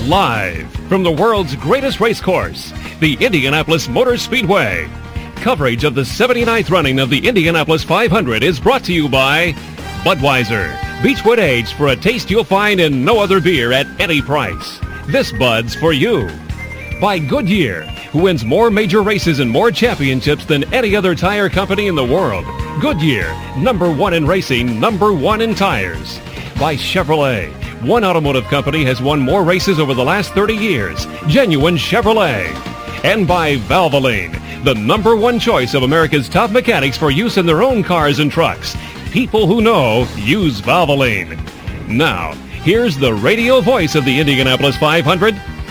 Live from the world's greatest race course, the Indianapolis Motor Speedway. Coverage of the 79th running of the Indianapolis 500 is brought to you by Budweiser. Beechwood Aged for a taste you'll find in no other beer at any price. This Bud's for you. By Goodyear, who wins more major races and more championships than any other tire company in the world. Goodyear, #1 in racing, #1 in tires. By Chevrolet. One automotive company has won more races over the last 30 years. Genuine Chevrolet. And by Valvoline, the #1 choice of America's top mechanics for use in their own cars and trucks. People who know use Valvoline. Now, here's the radio voice of the Indianapolis 500,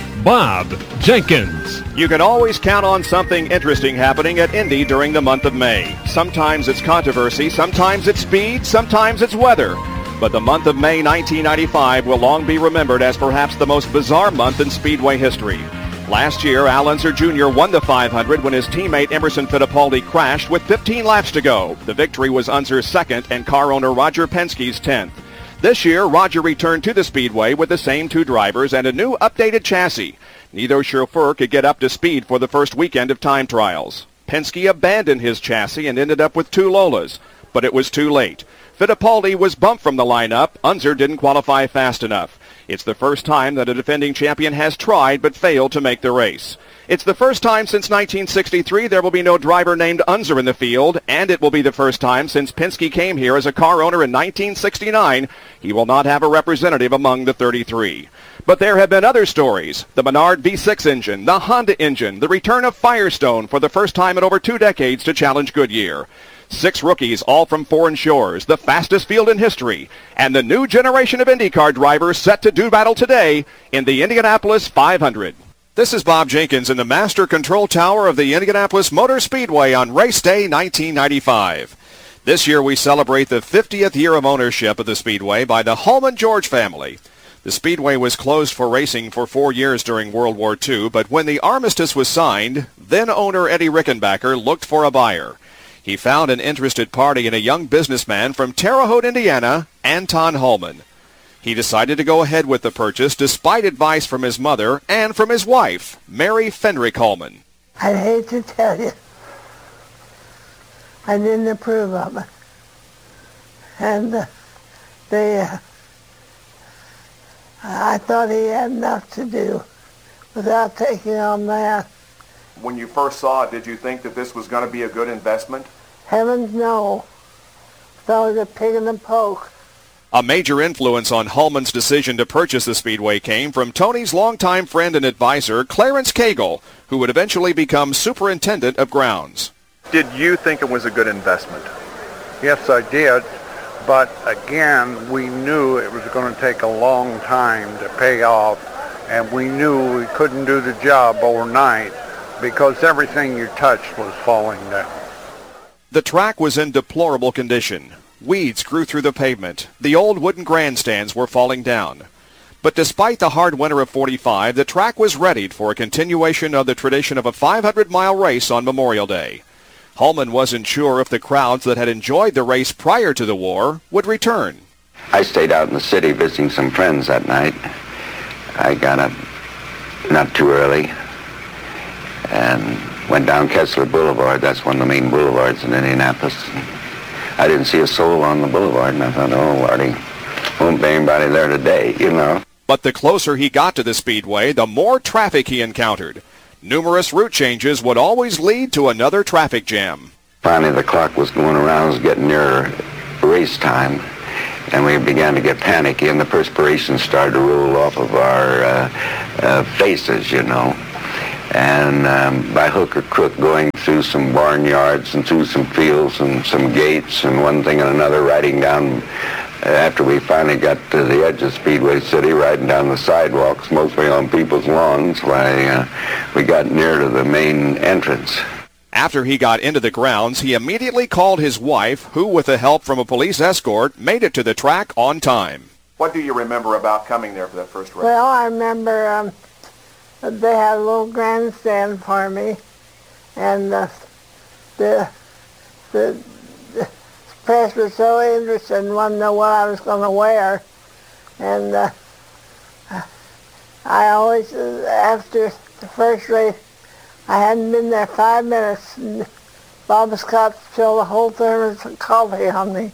Bob Jenkins. You can always count on something interesting happening at Indy during the month of May. Sometimes it's controversy, sometimes it's speed, sometimes it's weather. But the month of May 1995 will long be remembered as perhaps the most bizarre month in Speedway history. Last year, Al Unser Jr. won the 500 when his teammate Emerson Fittipaldi crashed with 15 laps to go. The victory was Unser's second and car owner Roger Penske's 10th. This year, Roger returned to the Speedway with the same two drivers and a new updated chassis. Neither chauffeur could get up to speed for the first weekend of time trials. Penske abandoned his chassis and ended up with two Lolas, but it was too late. Fittipaldi was bumped from the lineup. Unser didn't qualify fast enough. It's the first time that a defending champion has tried but failed to make the race. It's the first time since 1963 there will be no driver named Unser in the field, and it will be the first time since Penske came here as a car owner in 1969 he will not have a representative among the 33. But there have been other stories. The Menard V6 engine, the Honda engine, the return of Firestone for the first time in over 2 decades to challenge Goodyear. 6 rookies, all from foreign shores, the fastest field in history, and the new generation of IndyCar drivers set to do battle today in the Indianapolis 500. This is Bob Jenkins in the Master Control Tower of the Indianapolis Motor Speedway on Race Day 1995. This year we celebrate the 50th year of ownership of the Speedway by the Holman George family. The Speedway was closed for racing for 4 years during World War II, but when the armistice was signed, then-owner Eddie Rickenbacker looked for a buyer. He found an interested party in a young businessman from Terre Haute, Indiana, Anton Holman. He decided to go ahead with the purchase despite advice from his mother and from his wife, Mary Fenrick Holman. I'd hate to tell you, I didn't approve of it. And I thought he had enough to do without taking on that. When you first saw it, did you think that this was going to be a good investment? Heavens no. Thought it was a pig in the poke. A major influence on Holman's decision to purchase the Speedway came from Tony's longtime friend and advisor, Clarence Cagle, who would eventually become superintendent of grounds. Did you think it was a good investment? Yes, I did. But again, we knew it was going to take a long time to pay off, and we knew we couldn't do the job overnight because everything you touched was falling down. The track was in deplorable condition. Weeds grew through the pavement. The old wooden grandstands were falling down. But despite the hard winter of '45, the track was readied for a continuation of the tradition of a 500-mile race on Memorial Day. Holman wasn't sure if the crowds that had enjoyed the race prior to the war would return. I stayed out in the city visiting some friends that night. I got up not too early and went down Kessler Boulevard. That's one of the main boulevards in Indianapolis. I didn't see a soul on the boulevard, and I thought, oh, Lordy, won't be anybody there today, you know. But the closer he got to the Speedway, the more traffic he encountered. Numerous route changes would always lead to another traffic jam. Finally, the clock was going around, it was getting near race time, and we began to get panicky, and the perspiration started to roll off of our faces, you know. And by hook or crook, going through some barnyards and through some fields and some gates and one thing and another, riding down, after we finally got to the edge of Speedway City, riding down the sidewalks, mostly on people's lawns, while we got near to the main entrance. After he got into the grounds, he immediately called his wife, who, with the help from a police escort, made it to the track on time. What do you remember about coming there for that first race? Well, I remember they had a little grandstand for me, and the press was so interested and wanted to know what I was going to wear, and I always, after the first race, I hadn't been there 5 minutes, and Bob Scott spilled a whole thermos of coffee on me,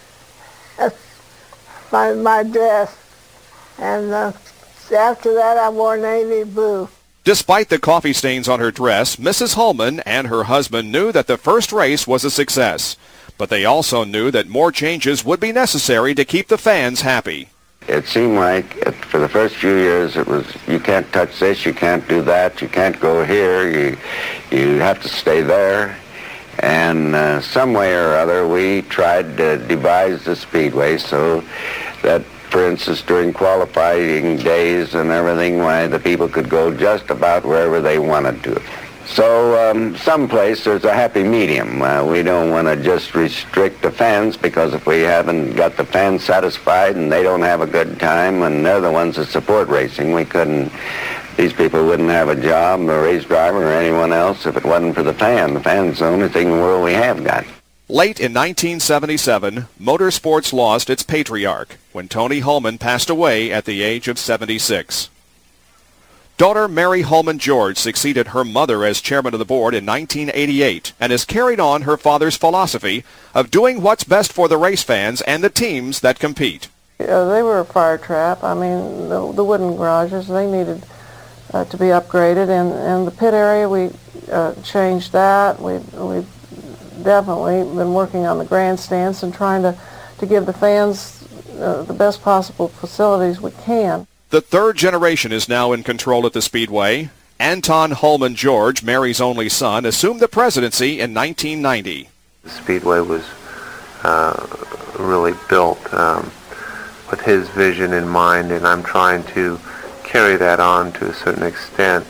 my dress, and after that I wore navy blue. Despite the coffee stains on her dress, Mrs. Holman and her husband knew that the first race was a success. But they also knew that more changes would be necessary to keep the fans happy. It seemed like for the first few years it was, you can't touch this, you can't do that, you can't go here, you have to stay there. And some way or other we tried to devise the speedway so that, for instance, during qualifying days and everything, why the people could go just about wherever they wanted to. So someplace there's a happy medium. We don't want to just restrict the fans, because if we haven't got the fans satisfied and they don't have a good time and they're the ones that support racing, these people wouldn't have a job, a race driver or anyone else, if it wasn't for the fan. The fan's the only thing in the world we have got. Late in 1977, motorsports lost its patriarch when Tony Holman passed away at the age of 76. Daughter Mary Holman George succeeded her mother as chairman of the board in 1988 and has carried on her father's philosophy of doing what's best for the race fans and the teams that compete. They were a fire trap. I mean, the wooden garages, they needed to be upgraded, and the pit area, we changed that. We've definitely been working on the grandstands and trying to give the fans the best possible facilities we can. The third generation is now in control at the Speedway. Anton Holman George, Mary's only son, assumed the presidency in 1990. The Speedway was really built with his vision in mind, and I'm trying to carry that on to a certain extent,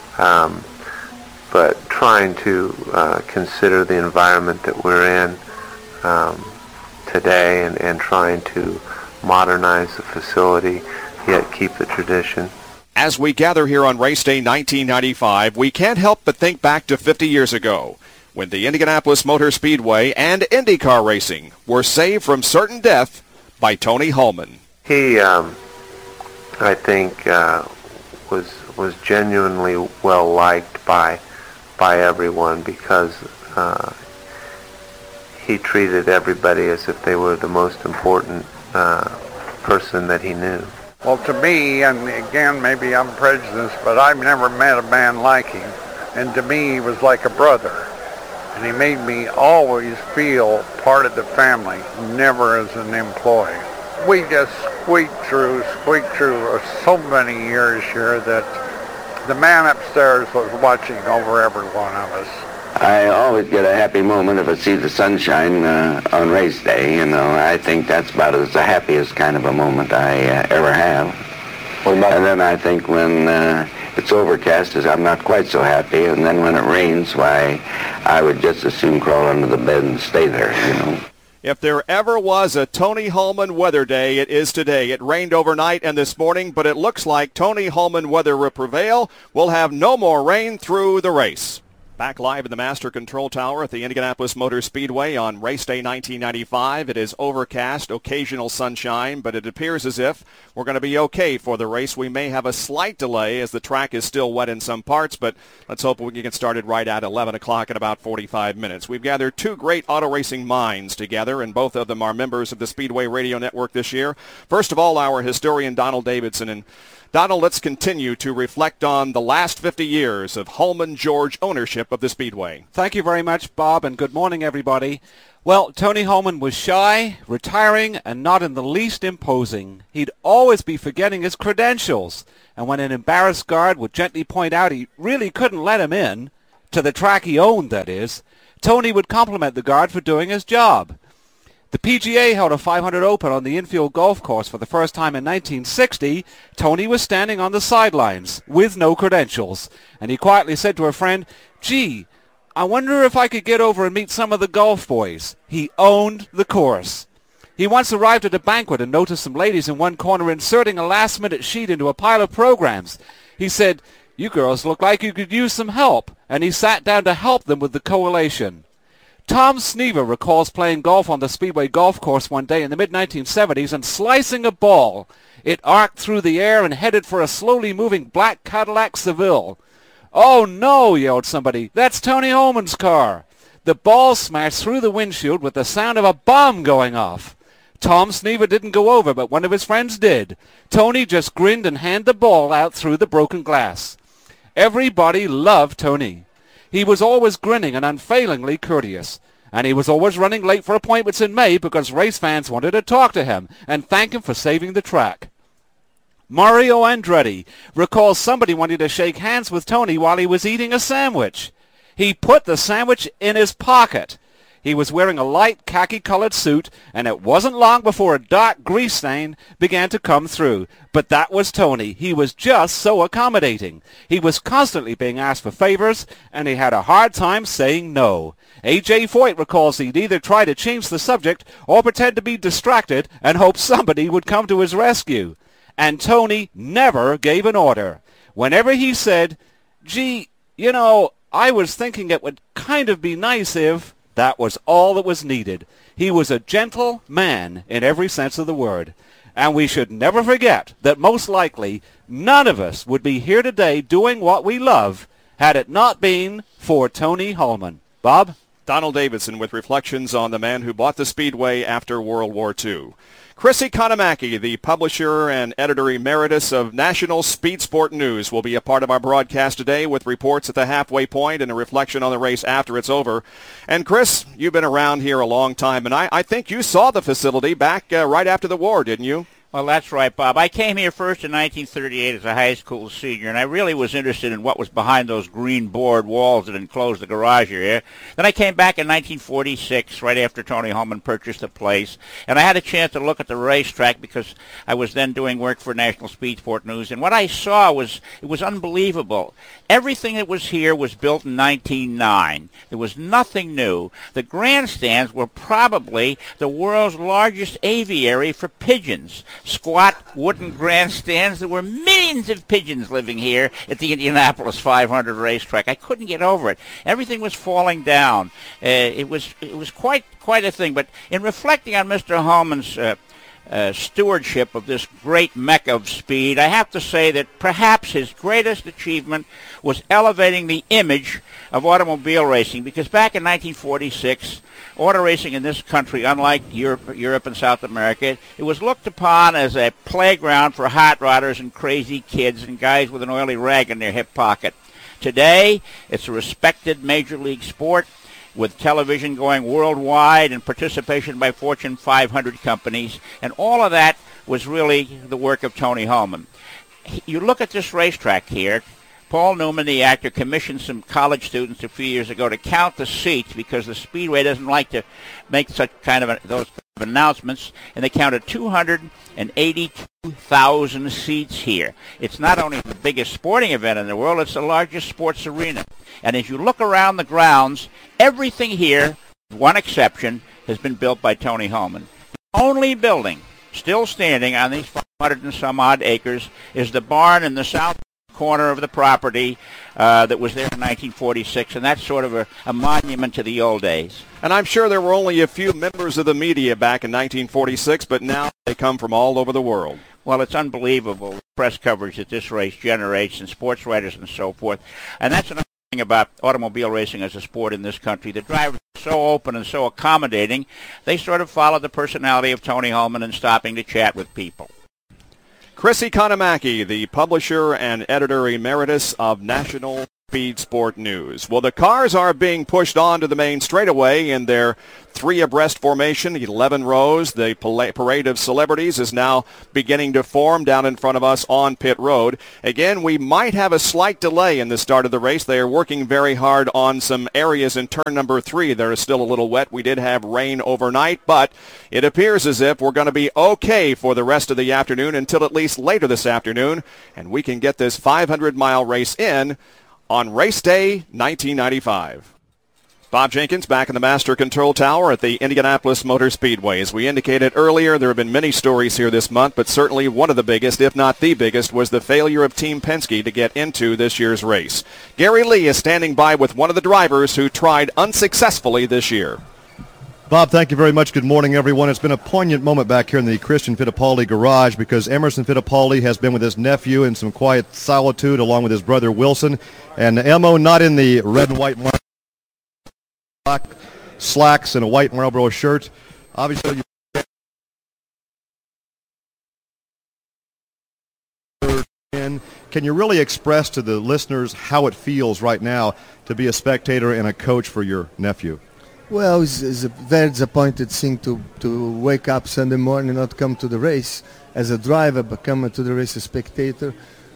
but trying to consider the environment that we're in today, and trying to modernize the facility, yet keep the tradition. As we gather here on Race Day 1995, we can't help but think back to 50 years ago, when the Indianapolis Motor Speedway and IndyCar racing were saved from certain death by Tony Holman. He, I think, was genuinely well liked by everyone, because he treated everybody as if they were the most important person that he knew. Well, to me, and again, maybe I'm prejudiced, but I've never met a man like him. And to me, he was like a brother. And he made me always feel part of the family, never as an employee. We just squeaked through so many years here that the man upstairs was watching over every one of us. I always get a happy moment if I see the sunshine on race day. You know, I think that's about as the happiest kind of a moment I ever have. And then I think when it's overcast, I'm not quite so happy. And then when it rains, why, I would just as soon crawl under the bed and stay there, you know. If there ever was a Tony Holman weather day, it is today. It rained overnight and this morning, but it looks like Tony Holman weather will prevail. We'll have no more rain through the race. Back live in the Master Control Tower at the Indianapolis Motor Speedway on Race Day 1995. It is overcast, occasional sunshine, but it appears as if we're going to be okay for the race. We may have a slight delay as the track is still wet in some parts, but let's hope we can get started right at 11 o'clock in about 45 minutes. We've gathered two great auto racing minds together, and both of them are members of the Speedway Radio Network this year. First of all, our historian Donald Davidson. And Donald, let's continue to reflect on the last 50 years of Holman George ownership of the Speedway. Thank you very much, Bob, and good morning, everybody. Well, Tony Holman was shy, retiring, and not in the least imposing. He'd always be forgetting his credentials, and when an embarrassed guard would gently point out he really couldn't let him in, to the track he owned, that is, Tony would compliment the guard for doing his job. The PGA held a 500 Open on the infield golf course for the first time in 1960. Tony was standing on the sidelines with no credentials, and he quietly said to a friend, "Gee, I wonder if I could get over and meet some of the golf boys." He owned the course. He once arrived at a banquet and noticed some ladies in one corner inserting a last-minute sheet into a pile of programs. He said, "You girls look like you could use some help," and he sat down to help them with the collation. Tom Sneaver recalls playing golf on the Speedway golf course one day in the mid-1970s and slicing a ball It arced through the air and headed for a slowly moving black Cadillac Seville. "Oh, no," yelled somebody. "That's Tony Holman's car." The ball smashed through the windshield with the sound of a bomb going off. Tom Sneaver didn't go over, but one of his friends did. Tony just grinned and handed the ball out through the broken glass. Everybody loved Tony. He was always grinning and unfailingly courteous. And he was always running late for appointments in May because race fans wanted to talk to him and thank him for saving the track. Mario Andretti recalls somebody wanting to shake hands with Tony while he was eating a sandwich. He put the sandwich in his pocket. He was wearing a light khaki-colored suit, and it wasn't long before a dark grease stain began to come through. But that was Tony. He was just so accommodating. He was constantly being asked for favors, and he had a hard time saying no. A.J. Foyt recalls he'd either try to change the subject or pretend to be distracted and hope somebody would come to his rescue. And Tony never gave an order. Whenever he said, "Gee, you know, I was thinking it would kind of be nice if," that was all that was needed. He was a gentle man in every sense of the word. And we should never forget that most likely none of us would be here today doing what we love had it not been for Tony Holman. Bob? Donald Davidson with reflections on the man who bought the Speedway after World War II. Chrissy Kanamaki, the publisher and editor emeritus of National Speed Sport News, will be a part of our broadcast today with reports at the halfway point and a reflection on the race after it's over. And Chris, you've been around here a long time, and I think you saw the facility back right after the war, didn't you? Well, that's right, Bob. I came here first in 1938 as a high school senior, and I really was interested in what was behind those green board walls that enclosed the garage area. Then I came back in 1946, right after Tony Holman purchased the place, and I had a chance to look at the racetrack because I was then doing work for National Speed Sport News, and what I saw was, it was unbelievable. Everything that was here was built in 1909. There was nothing new. The grandstands were probably the world's largest aviary for pigeons. Squat wooden grandstands. There were millions of pigeons living here at the Indianapolis 500 racetrack. I couldn't get over it. Everything was falling down. It was quite a thing. But in reflecting on Mr. Holman's stewardship of this great mecca of speed, I have to say that perhaps his greatest achievement was elevating the image of automobile racing, because back in 1946, auto racing in this country, unlike Europe and South America, it was looked upon as a playground for hot rodders and crazy kids and guys with an oily rag in their hip pocket. Today, it's a respected major league sport, with television going worldwide and participation by Fortune 500 companies, and all of that was really the work of Tony Holman. You look at this racetrack here. Paul Newman, the actor, commissioned some college students a few years ago to count the seats because the Speedway doesn't like to make such kind of those announcements, and they counted 282,000 seats here. It's not only the biggest sporting event in the world, it's the largest sports arena. And as you look around the grounds, everything here, with one exception, has been built by Tony Holman. The only building still standing on these 500 and some odd acres is the barn in the south corner of the property that was there in 1946, and that's sort of a monument to the old days. And I'm sure there were only a few members of the media back in 1946, but now they come from all over the world. Well, it's unbelievable, the press coverage that this race generates, and sports writers and so forth. And that's another thing about automobile racing as a sport in this country. The drivers are so open and so accommodating, they sort of follow the personality of Tony Holman in stopping to chat with people. Chrissy Kanamaki, the publisher and editor emeritus of National Speed Sport News. Well, the cars are being pushed onto the main straightaway in their 3 abreast formation, 11 rows. The parade of celebrities is now beginning to form down in front of us on pit road. Again, we might have a slight delay in the start of the race. They are working very hard on some areas in turn number 3. There is still a little wet. We did have rain overnight, but it appears as if we're going to be okay for the rest of the afternoon until at least later this afternoon, and we can get this 500-mile race in on race day 1995. Bob Jenkins back in the Master Control Tower at the Indianapolis Motor Speedway. As we indicated earlier, there have been many stories here this month, but certainly one of the biggest, if not the biggest, was the failure of Team Penske to get into this year's race. Gary Lee is standing by with one of the drivers who tried unsuccessfully this year. Bob, thank you very much. Good morning, everyone. It's been a poignant moment back here in the Christian Fittipaldi garage because Emerson Fittipaldi has been with his nephew in some quiet solitude along with his brother Wilson. And Emo not in the red and white black slacks and a white Marlboro shirt. Obviously, can you really express to the listeners how it feels right now to be a spectator and a coach for your nephew? Well, it's a very disappointed thing to wake up Sunday morning and not come to the race as a driver, but come to the race as a spectator.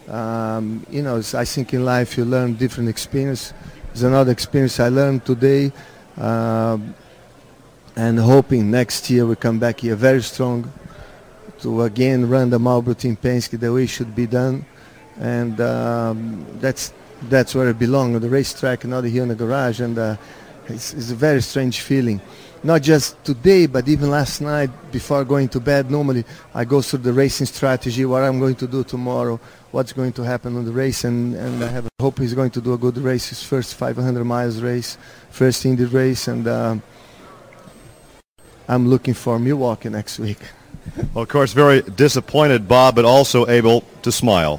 I think in life you learn different experience. There's another experience I learned today, and hoping next year we come back here very strong to again run the Marlboro Team Penske the way it should be done. And that's where it belongs, on the racetrack, not here in the garage. And it's a very strange feeling. Not just today, but even last night before going to bed. Normally I go through the racing strategy, what I'm going to do tomorrow, what's going to happen on the race, and I have a hope he's going to do a good race, his first 500 miles race, first Indy race, and I'm looking for Milwaukee next week. Well, of course, very disappointed, Bob, but also able to smile.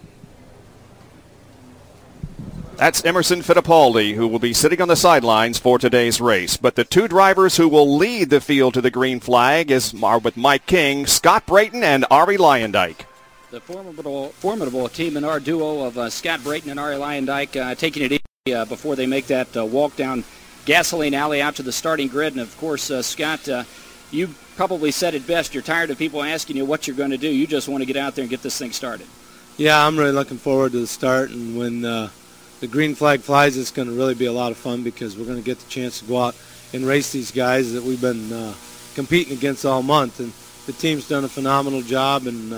That's Emerson Fittipaldi, who will be sitting on the sidelines for today's race. But the two drivers who will lead the field to the green flag are with Mike King, Scott Brayton, and Arie Luyendyk. The formidable Team Menard duo of Scott Brayton and Arie Luyendyk taking it easy before they make that walk down Gasoline Alley out to the starting grid. And, of course, Scott, you probably said it best. You're tired of people asking you what you're going to do. You just want to get out there and get this thing started. Yeah, I'm really looking forward to the start. And when the green flag flies, it's going to really be a lot of fun because we're going to get the chance to go out and race these guys that we've been competing against all month. And the team's done a phenomenal job, and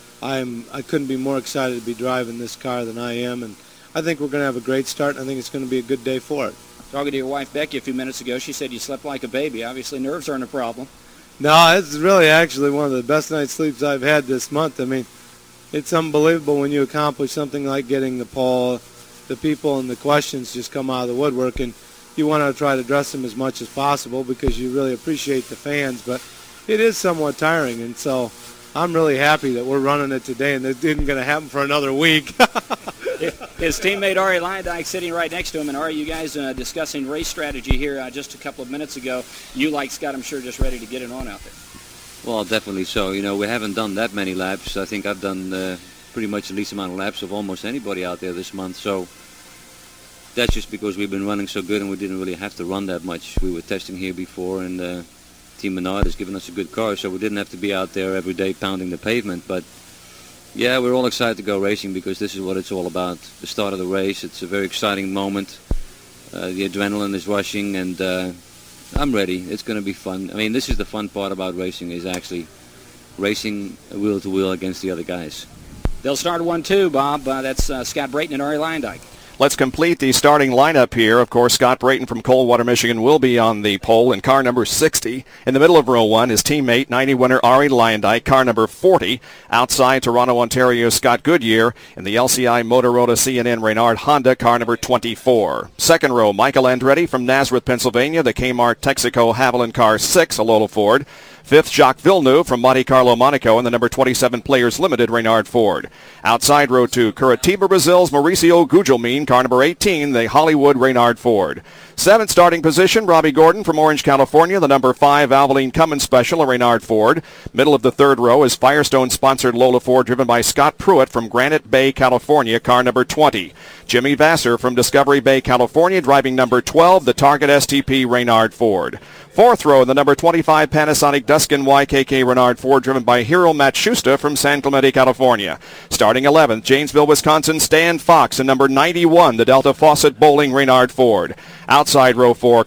I couldn't be more excited to be driving this car than I am. And I think we're going to have a great start, and I think it's going to be a good day for it. Talking to your wife, Becky, a few minutes ago, she said you slept like a baby. Obviously, nerves aren't a problem. No, it's really actually one of the best night's sleeps I've had this month. I mean, it's unbelievable when you accomplish something like getting the pole. The people and the questions just come out of the woodwork, and you want to try to address them as much as possible because you really appreciate the fans, but it is somewhat tiring, and so I'm really happy that we're running it today, and it isn't going to happen for another week. His teammate Arie Luyendyk sitting right next to him, and Arie, you guys discussing race strategy here just a couple of minutes ago. You, like Scott, I'm sure, just ready to get it on out there. Well, definitely so. You know, we haven't done that many laps. I think I've done pretty much the least amount of laps of almost anybody out there this month. So that's just because we've been running so good and we didn't really have to run that much. We were testing here before, and Team Menard has given us a good car, so we didn't have to be out there every day pounding the pavement. But yeah, we're all excited to go racing because this is what it's all about. The start of the race, it's a very exciting moment. The adrenaline is rushing, and I'm ready. It's going to be fun. I mean, this is the fun part about racing, is actually racing wheel to wheel against the other guys. They'll start 1-2, Bob. That's Scott Brayton and Arie Luyendyk. Let's complete the starting lineup here. Of course, Scott Brayton from Coldwater, Michigan will be on the pole in car number 60. In the middle of row 1, his teammate, 90 winner Arie Luyendyk, car number 40. Outside, Toronto, Ontario, Scott Goodyear. In the LCI Motorola C&N Reynard Honda, car number 24. Second row, Michael Andretti from Nazareth, Pennsylvania, the Kmart Texaco Haviland car 6, a Lola Ford. Fifth, Jacques Villeneuve from Monte Carlo, Monaco, and the number 27 Players Limited Reynard Ford. Outside row 2, Curitiba, Brazil's Mauricio Gugelmin, car number 18, the Hollywood Reynard Ford. Seventh starting position, Robbie Gordon from Orange, California, the number 5 Valvoline Cummins Special, a Reynard Ford. Middle of the third row is Firestone-sponsored Lola Ford, driven by Scott Pruitt from Granite Bay, California, car number 20. Jimmy Vassar from Discovery Bay, California, driving number 12, the Target STP Reynard Ford. Fourth row, the number 25 Panasonic Duskin YKK Reynard Ford, driven by Hiro Matsushita from San Clemente, California. Starting 11th, Janesville, Wisconsin, Stan Fox, and number 91, the Delta Fawcett Bowling Reynard Ford. Outside row 4,